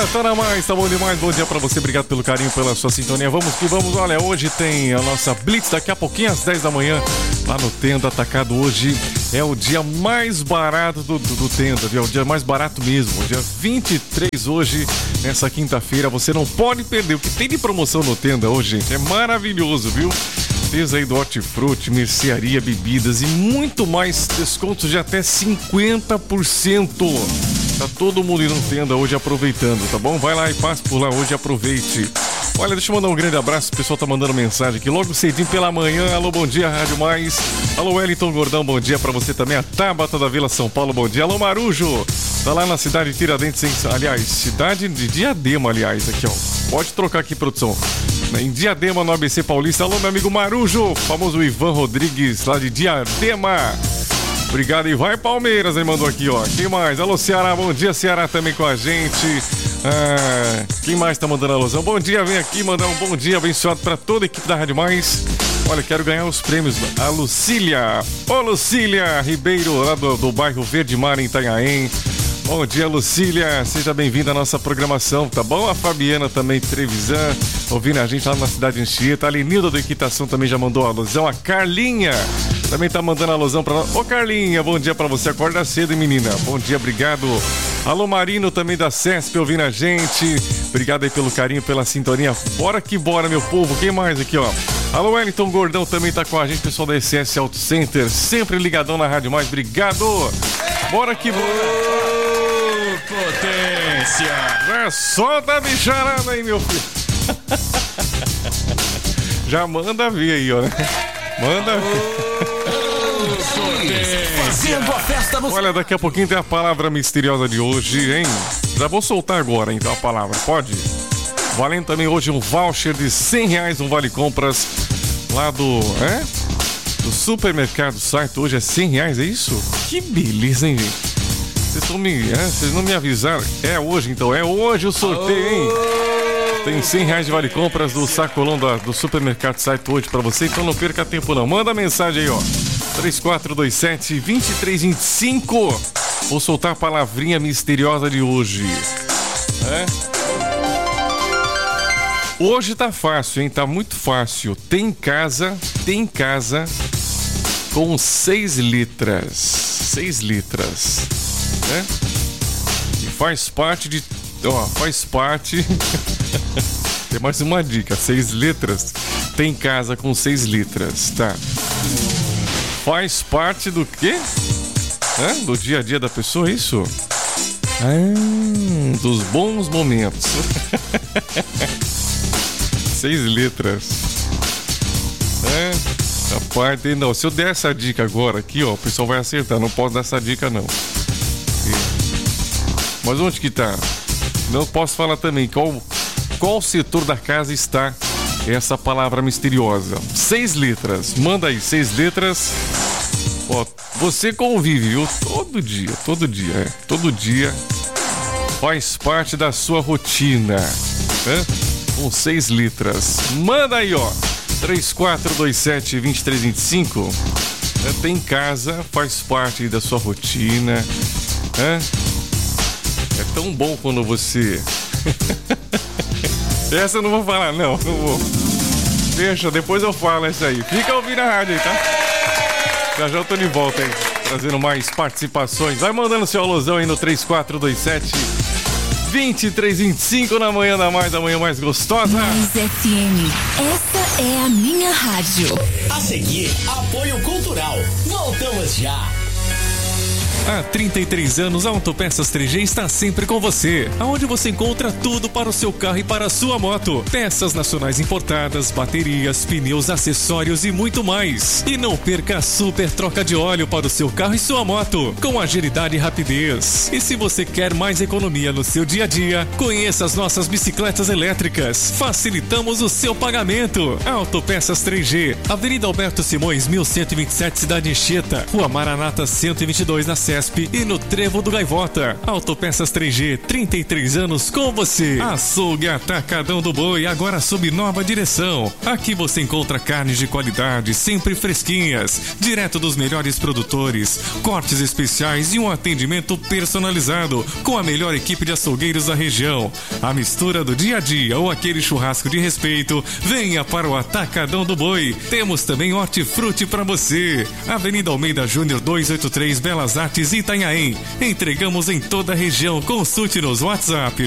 tá na mais, tá bom demais. Bom dia pra você, obrigado pelo carinho, pela sua sintonia. Vamos que vamos, olha, hoje tem a nossa Blitz, daqui a pouquinho às 10 da manhã, lá no Tenda Atacado. Hoje é o dia mais barato do Tenda, viu? É o dia mais barato mesmo, dia 23 hoje, nessa quinta-feira. Você não pode perder, o que tem de promoção no Tenda hoje, gente, é maravilhoso, viu? Desde aí do hortifruti, mercearia, bebidas e muito mais, descontos de até 50%. Tá todo mundo indo no Tenda hoje aproveitando, tá bom? Vai lá e passe por lá hoje, aproveite. Olha, deixa eu mandar um grande abraço, o pessoal tá mandando mensagem aqui logo cedinho pela manhã. Alô, bom dia, Rádio Mais. Alô, Wellington Gordão, bom dia pra você também. A Tabata da Vila São Paulo, bom dia. Alô, Marujo, tá lá na cidade de Tiradentes, aliás, cidade de Diadema, aliás, aqui, ó. Pode trocar aqui, produção. Em Diadema, no ABC Paulista. Alô, meu amigo Marujo, famoso Ivan Rodrigues, lá de Diadema. Obrigado, e vai Palmeiras, ele mandou aqui, ó. Quem mais? Alô, Ceará, bom dia, Ceará também com a gente. Quem mais tá mandando alusão? Bom dia, vem aqui mandar um bom dia abençoado pra toda a equipe da Rádio Mais. Olha, quero ganhar os prêmios. A Lucília, ô Lucília Ribeiro, lá do bairro Verde Mar, em Itanhaém. Bom dia, Lucília, seja bem-vinda à nossa programação, tá bom? A Fabiana também, Trevisan, ouvindo a gente lá na cidade de Anchieta. A Lenilda do Equitação também já mandou a alusão. A Carlinha também tá mandando a alusão pra nós. Ô, Carlinha, bom dia pra você, acorda cedo, hein, menina? Bom dia, obrigado. Alô, Marino também da CESP, ouvindo a gente. Obrigado aí pelo carinho, pela sintonia. Bora que bora, meu povo. Quem mais aqui, ó? Alô, Wellington Gordão também tá com a gente, pessoal da SS Auto Center, sempre ligadão na Rádio Mais, obrigado. Bora que bora. Potência! Já solta a bicharada aí, meu filho. Já manda vir aí, ó. Manda Fazendo a festa no... Olha, daqui a pouquinho tem a palavra misteriosa de hoje, hein? Já vou soltar agora, então, a palavra. Pode? Valendo também hoje um voucher de R$100, um vale compras lá do supermercado site. Hoje é R$100, é isso? Que beleza, hein, gente? Vocês não me avisaram. É hoje, então. É hoje o sorteio, hein? Tem R$100 de vale compras do sacolão do supermercado site hoje pra você. Então não perca tempo, não. Manda mensagem aí, ó. 3427-2325. Vou soltar a palavrinha misteriosa de hoje. Hoje tá fácil, hein? Tá muito fácil. Tem casa com 6 litras. 6 litras. E faz parte de... faz parte... Tem mais uma dica, 6 letras. Tem casa com 6 litras, tá? Faz parte do quê? Do dia a dia da pessoa, é isso? Dos bons momentos. 6 letras. Rapaz, não, se eu der essa dica agora aqui, ó, o pessoal vai acertar. Não posso dar essa dica, não. Mas onde que tá? Não posso falar também qual setor da casa está essa palavra misteriosa. 6 letras. Manda aí, 6 letras. Ó, você convive, viu? Todo dia faz parte da sua rotina, com 6 letras. Manda aí, ó. 3427-2325. Tem casa, faz parte da sua rotina. É tão bom quando você... Essa eu não vou falar, não vou. Deixa, depois eu falo essa aí. Fica ouvindo a rádio aí, tá? Já eu tô de volta aí, trazendo mais participações. Vai mandando seu alusão aí no 3427-2325 na manhã da Mais, a manhã mais gostosa. Mais FM, essa é a minha rádio. A seguir, apoio cultural. Voltamos já. Há 33 anos, a Autopeças 3G está sempre com você, aonde você encontra tudo para o seu carro e para a sua moto. Peças nacionais importadas, baterias, pneus, acessórios e muito mais. E não perca a super troca de óleo para o seu carro e sua moto, com agilidade e rapidez. E se você quer mais economia no seu dia a dia, conheça as nossas bicicletas elétricas. Facilitamos o seu pagamento. Autopeças 3G, Avenida Alberto Simões, 1127, Cidade Anchieta, Rua Maranata 122, na Sé. Unicesp e no Trevo do Gaivota. Autopeças 3G, 33 anos com você. Açougue Atacadão do Boi, agora sob nova direção. Aqui você encontra carnes de qualidade, sempre fresquinhas, direto dos melhores produtores, cortes especiais e um atendimento personalizado com a melhor equipe de açougueiros da região. A mistura do dia a dia ou aquele churrasco de respeito, venha para o Atacadão do Boi. Temos também hortifruti para você. Avenida Almeida Júnior 283, Belas Artes, Itanhaém. Entregamos em toda a região. Consulte-nos WhatsApp